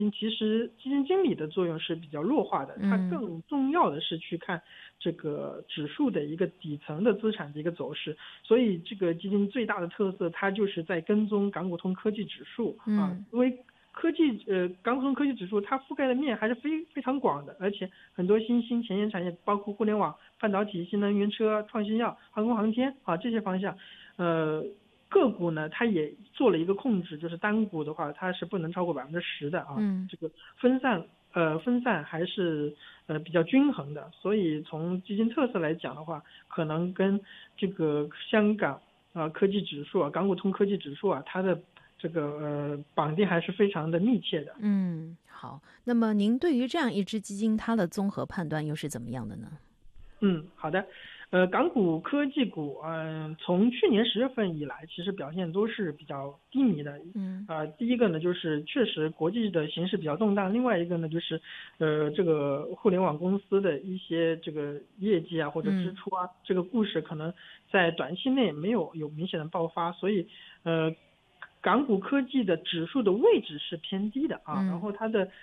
其实基金经理的作用是比较弱化的，它更重要的是去看这个指数的一个底层的资产的一个走势。所以这个基金最大的特色，它就是在跟踪港股通科技指数啊，因为港股通科技指数它覆盖的面还是非常广的，而且很多新兴前沿产业，包括互联网、半导体、新能源车、创新药、航空航天啊这些方向，个股呢，它也做了一个控制，就是单股的话，它是不能超过10%的啊。这个分散还是比较均衡的，所以从基金特色来讲的话，可能跟这个香港科技指数港股通科技指数它的这个绑定还是非常的密切的。 好，那么您对于这样一只基金，它的综合判断又是怎么样的呢？ 好的。港股科技股，从去年10月份以来，其实表现都是比较低迷的。第一个呢，就是确实国际的形势比较动荡；另外一个呢，就是这个互联网公司的一些这个业绩或者支出这个故事可能在短期内没有明显的爆发，所以港股科技的指数的位置是偏低的然后它的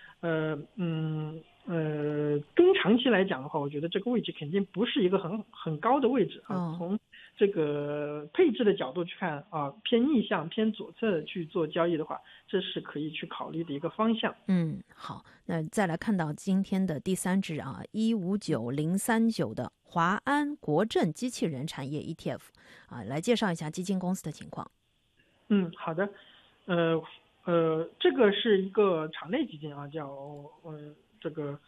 中长期来讲的话，我觉得这个位置肯定不是一个很高的位置从这个配置的角度去看偏逆向、偏左侧去做交易的话，这是可以去考虑的一个方向。 好，那再来看到今天的第三只159039的华安国证机器人产业 ETF 来介绍一下基金公司的情况。 好的。这个是一个场内基金叫这个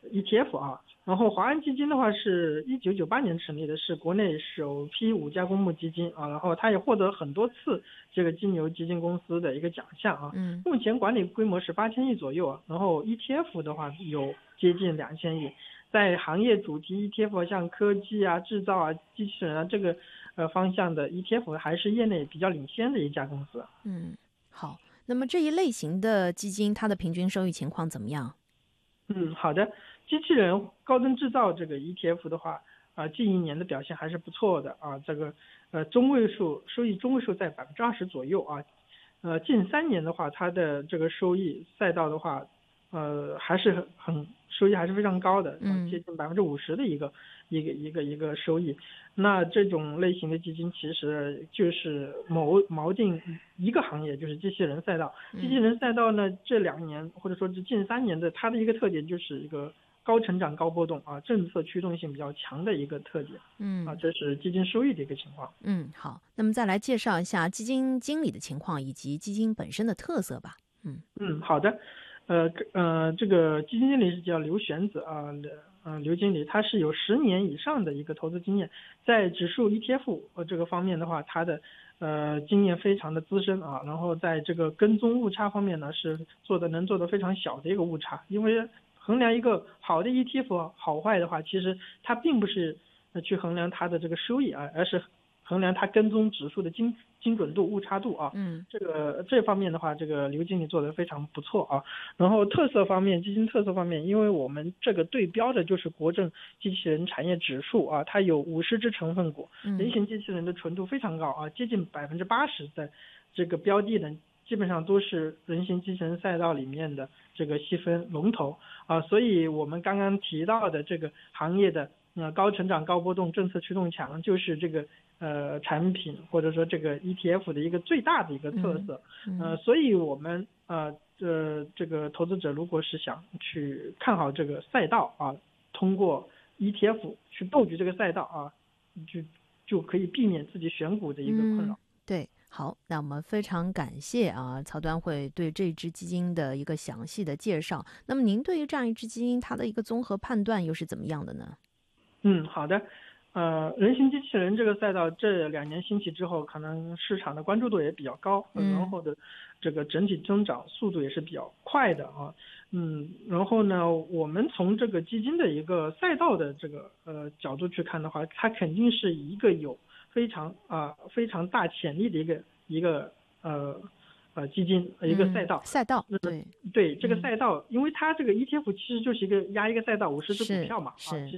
ETF 然后华安基金的话是1998年成立的，是国内首批5家公募基金然后它也获得很多次这个金牛基金公司的一个奖项目前管理规模是8000亿左右然后 ETF 的话有接近2000亿，在行业主题 ETF 像科技制造机器人这个方向的 ETF 还是业内比较领先的一家公司。 好，那么这一类型的基金它的平均收益情况怎么样？ 好的。机器人高增制造这个 ETF 的话近1年的表现还是不错的这个收益中位数在20%左右近3年的话，它的这个收益赛道的话还是收益还是非常高的接近50%的一个收益。那这种类型的基金其实就是锚定一个行业，就是机器人赛道。机器人赛道呢，这2年或者说是近3年的它的一个特点就是一个高成长高波动政策驱动性比较强的一个特点这是基金收益的一个情况。 好，那么再来介绍一下基金经理的情况以及基金本身的特色吧。 好的。这个基金经理是叫刘玄子刘经理，他是有10年以上的一个投资经验，在指数 ETF 这个方面的话，他的经验非常的资深然后在这个跟踪误差方面呢，是能做得非常小的一个误差，因为衡量一个好的 ETF 好坏的话，其实它并不是去衡量它的这个收益而是衡量它跟踪指数的精准度、误差度这方面的话，这个刘经理做得非常不错然后特色方面，基金特色方面，因为我们这个对标的就是国证机器人产业指数它有50只成分股，人形机器人的纯度非常高接近80%的这个标的呢，基本上都是人形机器人赛道里面的这个细分龙头所以我们刚刚提到的这个行业的高成长高波动政策驱动强，就是这个产品或者说这个 ETF 的一个最大的一个特色所以我们这个投资者如果是想去看好这个赛道通过 ETF 去布局这个赛道就可以避免自己选股的一个困扰。 对，好，那我们非常感谢曹端会对这支基金的一个详细的介绍。那么您对于这样一支基金它的一个综合判断又是怎么样的呢？ 好的。人形机器人这个赛道这2年兴起之后，可能市场的关注度也比较高然后的这个整体增长速度也是比较快的然后呢，我们从这个基金的一个赛道的这个角度去看的话，它肯定是一个有非常大潜力的一个基金一个赛道对这个赛道因为它这个 ETF 其实就是压一个赛道50只股票嘛其实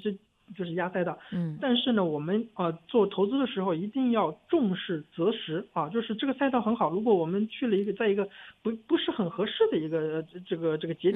就是压赛道。 嗯， 但是呢，我们做投资的时候一定要重视择时啊，就是这个赛道很好，如果我们去了在一个不是很合适的一个这个节